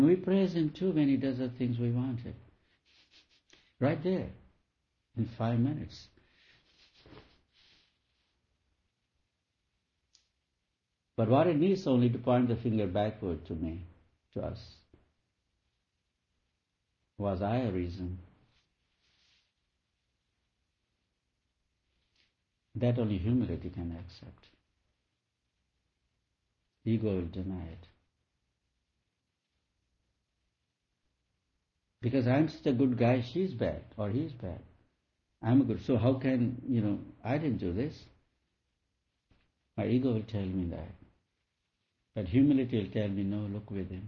We praise Him too when He does the things we wanted. Right there, in 5 minutes. But what it needs only to point the finger backward to me, to us. Was I a reason? That only humility can accept. Ego will deny it. Because I'm such a good guy, she's bad, or he's bad. I'm a good, so how can, I didn't do this. My ego will tell me that. But humility will tell me, no, look within.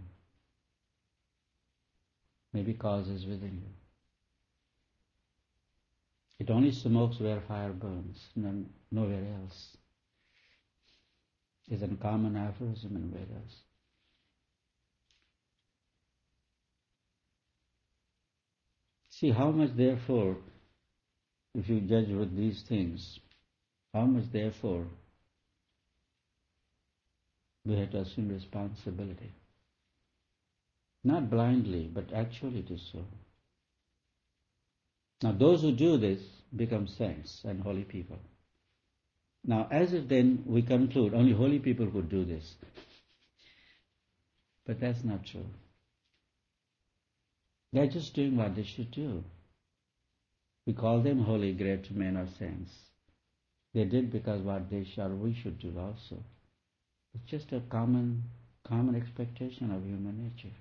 Maybe cause is within you. It only smokes where fire burns, nowhere else. It's a common aphorism in Vedas. See how much therefore, if you judge with these things, how much therefore we have to assume responsibility. Not blindly, but actually it is so. Now those who do this become saints and holy people. Now as if then we conclude only holy people could do this. But that's not true. They're just doing what they should do. We call them holy, great men or saints. They did because what they should, we should do also. It's just a common expectation of human nature.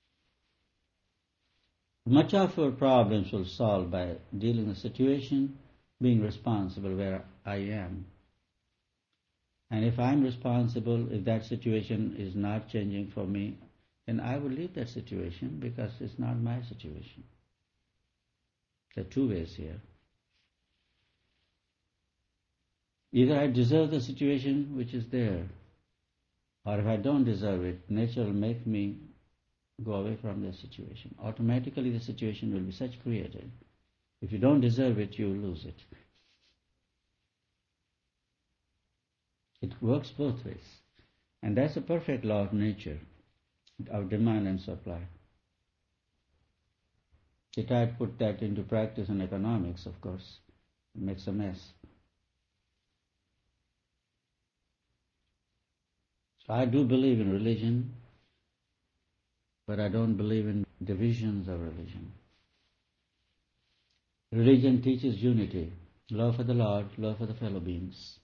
Much of our problems will solve by dealing with the situation, being responsible where I am. And if I'm responsible, if that situation is not changing for me, then I will leave that situation because it's not my situation. There are two ways here. Either I deserve the situation which is there, or if I don't deserve it, nature will make me go away from the situation. Automatically the situation will be such created. If you don't deserve it, you will lose it. It works both ways. And that's a perfect law of nature, of demand and supply. They try to put that into practice in economics, of course. It makes a mess. So I do believe in religion, but I don't believe in divisions of religion. Religion teaches unity, love for the Lord, love for the fellow beings,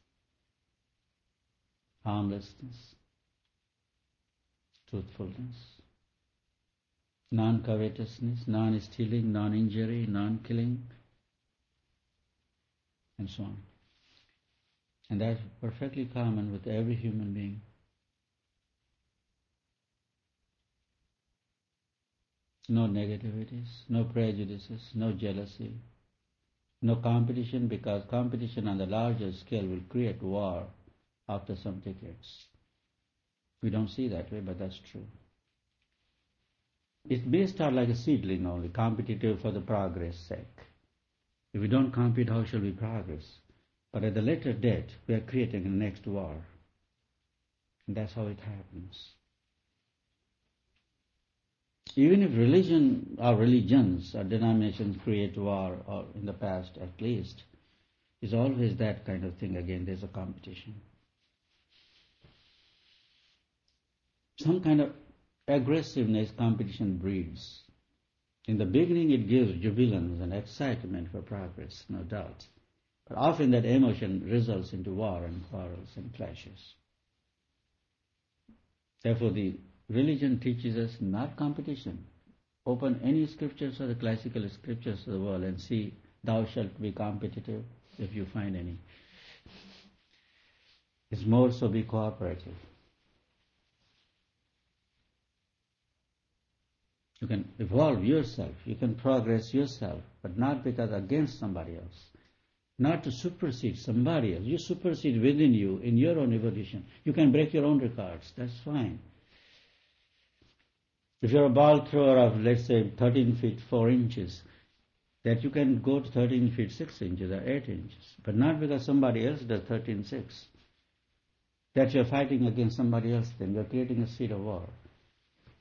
harmlessness, truthfulness, non-covetousness, non-stealing, non-injury, non-killing, and so on. And that's perfectly common with every human being. No negativities, no prejudices, no jealousy, no competition, because competition on the larger scale will create war after some decades. We don't see that way, but that's true. It may start like a seedling only, competitive for the progress sake. If we don't compete, how shall we progress? But at the later date, we are creating the next war. And that's how it happens. Even if religion or religions or denominations create war, or in the past at least, it's always that kind of thing again. There's a competition. Some kind of aggressiveness competition breeds. In the beginning it gives jubilance and excitement for progress, no doubt. But often that emotion results into war and quarrels and clashes. Therefore the religion teaches us not competition. Open any scriptures or the classical scriptures of the world and see, thou shalt be competitive if you find any. It's more so be cooperative. You can evolve yourself, you can progress yourself, but not because against somebody else. Not to supersede somebody else. You supersede within you in your own evolution. You can break your own records, that's fine. If you're a ball thrower of, let's say, 13 feet 4 inches, that you can go to 13 feet 6 inches or 8 inches, but not because somebody else does 13.6. That you're fighting against somebody else, then you're creating a seed of war.